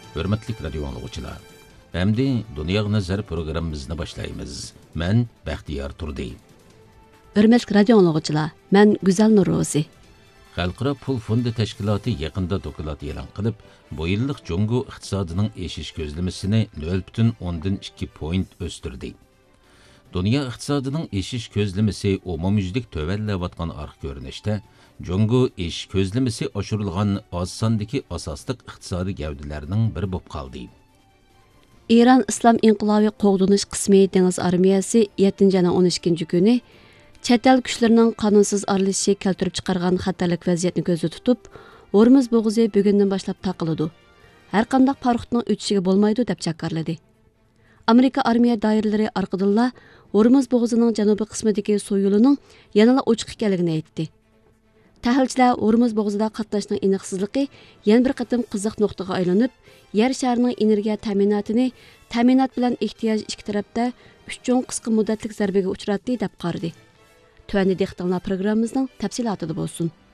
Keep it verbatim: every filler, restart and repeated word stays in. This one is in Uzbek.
Hürmetlik radio anlıqçılar. Әмді Dünya Nazar programımızını başlayımız. Mən Bəxtiyar Turdi. Hürmetlik radio anlıqçılar. Mən Güzel Nurozi. Xalqaro Pul Fondi Təşkilatı yaqında dokulat e'lon qilib, bu yillik Jungo iqtisodining eshish ko'zlamasini nol butun o'ndan ikki point o'stirdi. Dünya iqtisodining eshish ko'zlamasi umumyuzlik tövallayotgan arq ko'rinishda, Jungo eshish ko'zlamasi oshirilgan oz sondagi asosliq iqtisodiy gavdalarning biri bo'lib qoldi. İran İslam İnqilobiy qo'g'dinish qismi dengiz armiyasi yettinchi ayning o'n ikkinchi kuni chet el kuchlarining qonunsiz aralashishi keltirib chiqargan xatarlik vaziyatni ko'zda tutib, Hormuz bo'g'ozi bugundan boshlab taqiladi. Har qanday paruxtning o'tishiga bo'lmaydi deb chaqqarladi. Amerika armiya doiralari orqadilla Hormuz bo'g'ozining janubiy qismidagi so'yulining yanada ochiq ekanligini aytdi. Tahlilchilar Hormuz bo'g'ozida qatnashning aniqsizligi yana bir qatim qiziq nuqtaga aylanib, yer sharining energiya ta'minotini ta'minot bilan ehtiyoj ikki tarafda uch cho'ng qisqa muddatlik zarbaga uchratdi deb qaradi. Tövəndə diqqətinizə proqramımızın təfsilatı da olsun.